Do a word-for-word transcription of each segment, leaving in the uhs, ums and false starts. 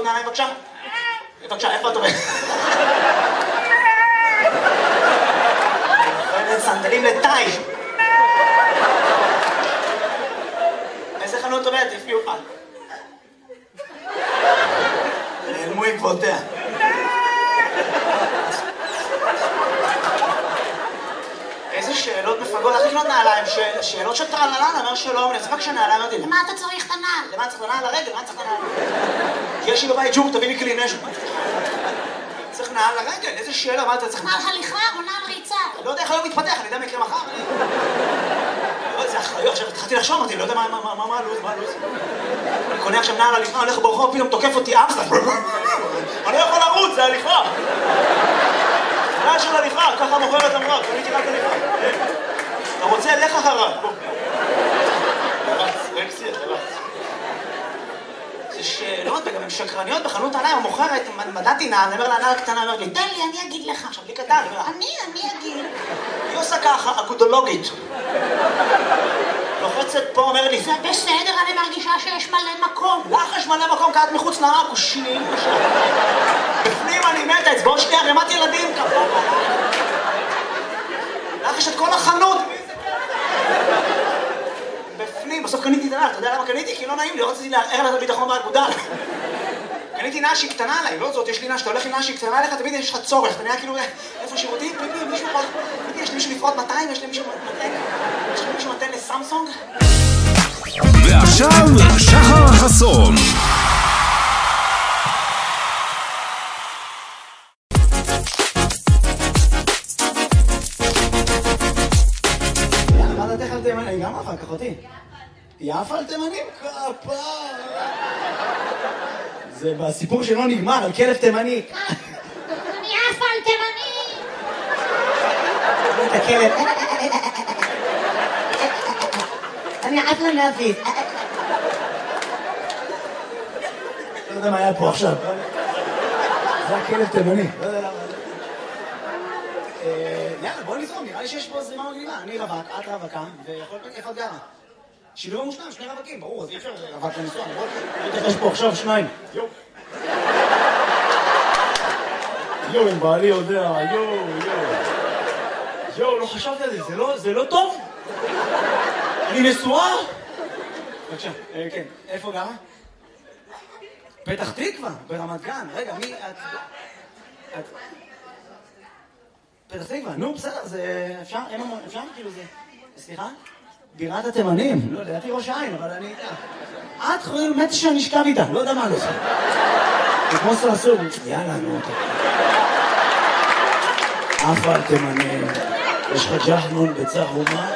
נעליים בבקשה? בבקשה, איפה את עובדת? סנדלים לטאי. איזה חנות עובדת? הפגיעו לך. נעלמו עקבותיה. איזה שאלות מפגות, איך לקנות נעליים? שאלות של טרללה, נאמר שלום, אני אצבק שנעליים, אמרתי, למה אתה צריך את הנעל? למה צריך את הנעל לרגל? למה צריך את הנעל? יש לי בבית ג'ור, תביא לי כלי נשק. צריך נעל לרגל, איזה שאלה, מה אתה צריך? נעל הליכה או נעל ריצה? לא יודע איך היום מתפתח, אני יודע מה יקרה מחר. זה אחראי, עכשיו התחלתי לחשוב, אמרתי, לא יודע מה הלו"ז, מה הלו"ז. אני קונה עכשיו נעל הליכה, הולך ברחוב, פתאום תוקף אותי אבא. אני לא יכול לרוץ, זה הליכה. נעל של הליכה, ככה מוכרת אמרה, קניתי רק הליכה. אתה רוצה, לך אחריו. תרץ, רקסי, תרץ. זה שאלות, וגם הן שקרניות בחנות הנעליים, המוכרת, מדעתי נעל, אני אומר לה, נעל קטנה, אומר לי, תן לי, אני אגיד לך. עכשיו, לי קטן, אני, אני אגיד. היא עושה ככה, אגודולוגית. לוחצת פה, אומר לי, זה בסדר, אני מרגישה שיש מלא מקום. לך יש מלא מקום, כי את מחוץ לעכו, שנים. בפנים אני מתה, אצבעות שלי ערימת ילדים, כפה. לך יש את כל החנות. בפנים, בסוף קניתי את הנעל, אתה יודע למה קניתי? כי לא נעים לי, לא רציתי לערער לה את הביטחון באגודה. קניתי נעל שהיא קטנה עליי, לא זאת, יש לי נעל, שאתה הולך עם נעל שהיא קטנה עליך, תמיד יש לך צורך, אתה נראה כאילו, איפה שירותים, פיפי, מישהו פה, פיפי, יש לי מישהו לפרוט מאתיים, יש לי מישהו מתן, יש לי מישהו מתן לסמסונג. ועכשיו, שחר חסון. מה דעתך על תימנים? גם אחר כך אותי. יפה על תימנים? כפה. זה בסיפור שלא נגמר, על כלב תימני. אני יפה על תימני. את הכלב. אני יפה להביא. לא יודע מה היה פה עכשיו. זה הכלב תימני. לא יודע למה. יאללה, בוא נזרום, נראה לי שיש פה זרימה מגניבה. אני רווק, את רווקה, ויכול להיות איפה את גרה. שילוב המושלם, שני רווקים, ברור, אז אי אפשר רווק לנסוע, נכון? יש פה עכשיו שניים. יואו. יואו, אם בעלי יודע, יואו, יואו. יואו, לא חשבתי על זה, זה לא טוב? אני נשואה? בבקשה, כן, איפה גרה? פתח תקווה, ברמת גן. רגע, מי את? את... פתח תקווה, נו, בסדר, זה... אפשר? אפשר? כאילו זה... סליחה? בירת התימנים. לא, לדעתי ראש העין, אבל אני... את חושבת מתי שאני אשכב איתה, לא יודע מה לא עושה. זה כמו סרסור. יאללה, נו. אף על תימנים. יש לך ג'חנון בצהומה?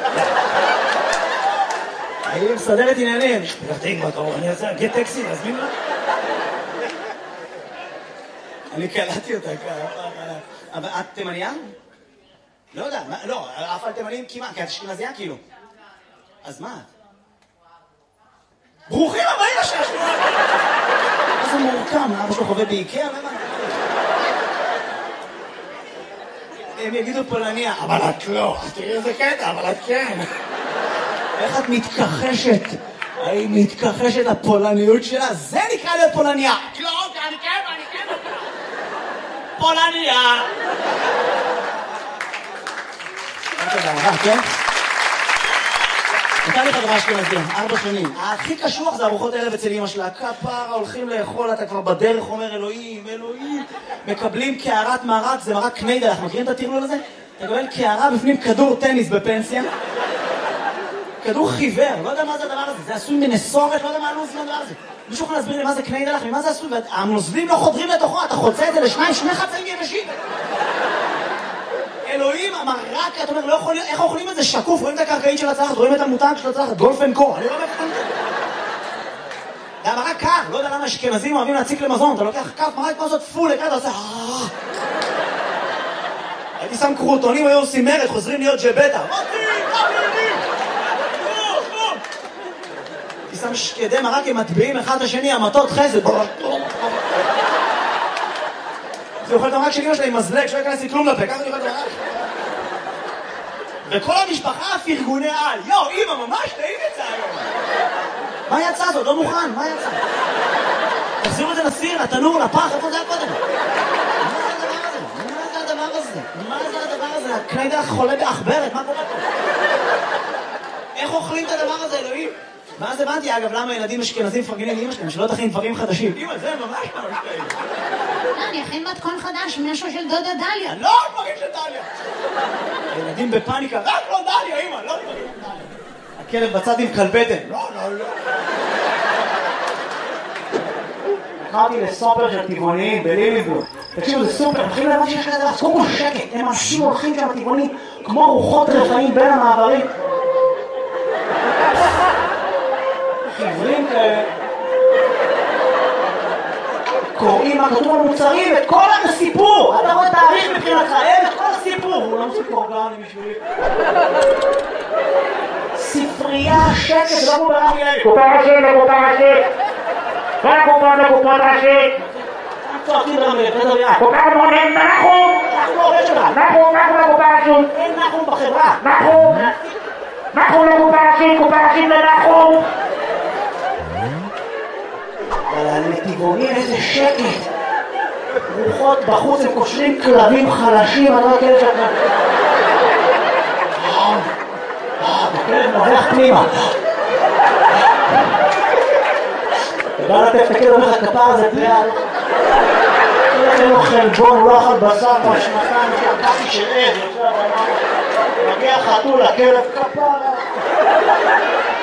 היא מסדרת עניינים. פתח תקווה, קרוב, אני אעשה, גט טקסי, להזמין לה? אני קלטתי אותה ככה. אבל את תימניה? לא יודע, לא, אף על תימנים כמעט, כי את אשכנזייה כאילו. אז מה את? ברוכים הבאים לשש! איזה מורכם, אבא שלו חווה באיקאה, למה? הם יגידו פולניה, אבל את לא. תראי איזה קטע, אבל את כן. איך את מתכחשת? היא מתכחשת לפולניות שלה? זה נקרא להיות פולניה. לא, אני כן, אני כן. פולניה. תודה, כן? נתן לי חברה אשכנזים, ארבע שנים. הכי קשוח זה ארוחות ערב אצל אמא שלה. כפרה, הולכים לאכול, אתה כבר בדרך אומר אלוהים, אלוהים. מקבלים קערת מרק, זה מרק קניידל, אנחנו מכירים את הטרלול הזה? אתה מקבל קערה בפנים כדור טניס בפנסיה. כדור חיוור, לא יודע מה זה הדבר הזה. זה עשוי מנסורת, לא יודע מה הלו"ז מהדבר הזה. מישהו יכול להסביר לי מה זה קניידל, ממה זה עשוי? והנוזלים לא חודרים לתוכו, אתה חוצה את זה לשניים, שני חצאים יבשים. אלוהים, המרק, אתה אומר, לא יכול להיות, איך אוכלים את זה שקוף? רואים את הקרקעית של הצלחת, רואים את המותג של הצלחת, גולף אנד קו, אני לא מבין את זה. זה המרק קר, לא יודע למה אשכנזים אוהבים להציק למזון, אתה לוקח כף מרק כמו זאת פול, אתה עושה... הייתי שם קרוטונים, היו עושים מרד, חוזרים להיות ג'בטה. הייתי שם שקדי מרק עם מטביעים אחד את השני, המטות חסד. זה אוכל את המרק של אמא שלה עם מזלג, שלא ייכנס לי כלום לפה, ככה אני אוכל את המרק. וכל המשפחה פרגוני על. יו, אמא, ממש טעים את זה היום. מה יצא זאת? לא מוכן, מה יצא? תחזירו את זה לסיר, לתנור, לפח, איפה זה היה קודם? מה זה הדבר הזה? מה זה הדבר הזה? מה זה הדבר הזה? הקניידח חולה בעכברת, מה קורה פה? איך אוכלים את הדבר הזה, אלוהים? ואז הבנתי, אגב, למה ילדים אשכנזים מפרגנים לאמא שלהם, שלא תכין דברים חדשים. אמא, זה ממש לא משתאים. לא, אני אכין מתכון חדש, משהו של דודה דליה. לא דברים של דליה. ילדים בפאניקה, רק לא דליה, אמא, לא דברים של דליה. הכלב בצד עם כלבטן. לא, לא, לא. קראתי לסופר של טבעוניים בליליבלום. תקשיבו, זה סופר, מתחילים להביא שיש כזה, אז קודם כל שקט, הם אנשים הולכים שם טבעוניים כמו רוחות רפאים בין המעברים. חברים כאלה. קוראים מה כתוב במוצרים, את כל הסיפור. אתה רואה תאריך מבחינתך, אין את כל הסיפור. הוא לא מוסיף אורגני בשבילי. ספרייה, שקט, לא מובן לי. קופה ראשית לקופה ראשית. כל הקופה לקופה ראשית. צועקים רמי, תדבר יד. קופה מונים, נחום. אנחנו עובד שלך. נחום, נחום לקופה ראשית. אין נחום בחברה. נחום. נחום לקופה ראשית, קופה ראשית לנחום. אבל הנתיבונים איזה שקט. רוחות בחוץ, הם קושרים כלבים חלשים, אני לא יודע שאתה... הכלב נובח פנימה. אתה בא לתת את הכלב אומר לך כפר הזה פליאה. אין לו חלבון, הוא לא אכל בשר כבר שנתיים שהקפי של עד. מגיע חתול, הכלב כפרה.